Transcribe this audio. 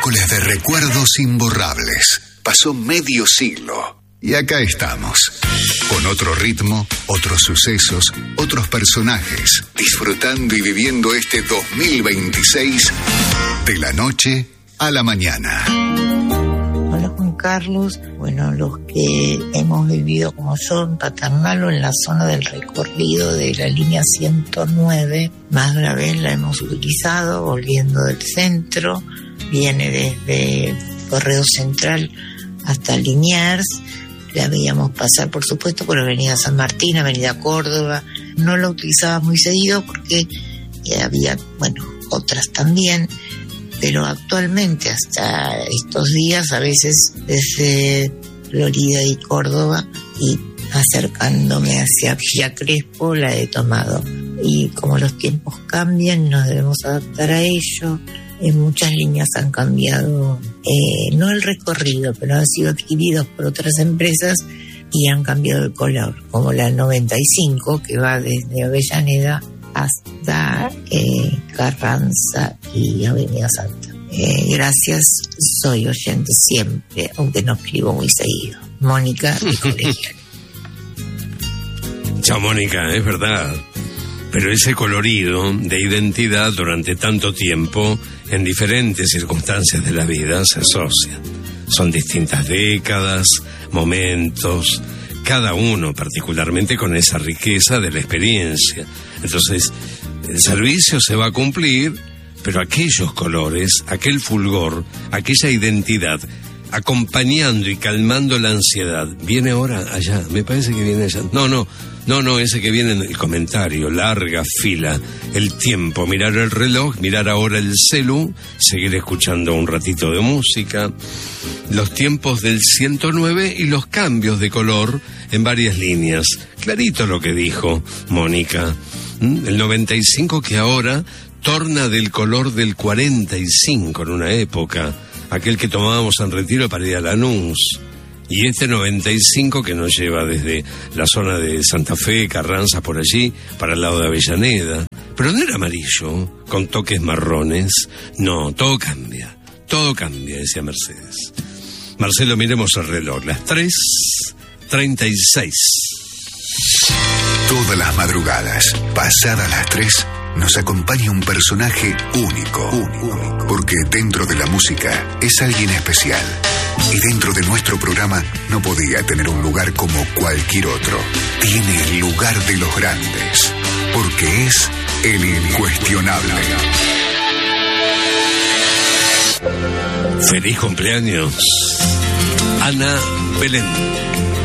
miércoles de recuerdos imborrables. Pasó medio siglo y acá estamos. Con otro ritmo, otros sucesos, otros personajes, disfrutando y viviendo este 2026 de la noche a la mañana. Hola Juan Carlos, bueno, los que hemos vivido como yo en Paternal o en la zona del recorrido de la línea 109, más de una vez la hemos utilizado volviendo del centro, viene desde Correo Central hasta Liniers, la veíamos pasar por supuesto por Avenida San Martín, Avenida Córdoba, no la utilizaba muy seguido porque había, bueno, otras también, pero actualmente hasta estos días a veces desde Florida y Córdoba y acercándome hacia Villa Crespo la he tomado, y como los tiempos cambian nos debemos adaptar a ello. En muchas líneas han cambiado, no el recorrido, pero han sido adquiridos por otras empresas y han cambiado el color, como la 95 que va desde Avellaneda hasta Carranza y Avenida Santa. Gracias, soy oyente siempre, aunque no escribo muy seguido. Mónica, mi colegial. Chao, Mónica, es verdad. Pero ese colorido de identidad durante tanto tiempo, en diferentes circunstancias de la vida, se asocia. Son distintas décadas, momentos, cada uno particularmente con esa riqueza de la experiencia. Entonces, el servicio se va a cumplir, pero aquellos colores, aquel fulgor, aquella identidad, acompañando y calmando la ansiedad, ¿viene ahora allá? Me parece que viene allá. No, ese que viene en el comentario, larga fila, el tiempo, mirar el reloj, mirar ahora el celu, seguir escuchando un ratito de música, los tiempos del 109 y los cambios de color en varias líneas. Clarito lo que dijo Mónica. El 95 que ahora torna del color del 45 en una época, aquel que tomábamos en Retiro para ir a Lanús. Y este 95 que nos lleva desde la zona de Santa Fe, Carranza, por allí, para el lado de Avellaneda. Pero no era amarillo, con toques marrones. No, todo cambia, decía Mercedes. Marcelo, miremos el reloj, las 3:36. Todas las madrugadas, pasadas las 3, nos acompaña un personaje único. Porque dentro de la música es alguien especial. Y dentro de nuestro programa no podía tener un lugar como cualquier otro. Tiene el lugar de los grandes, porque es el incuestionable. Feliz cumpleaños, Ana Belén.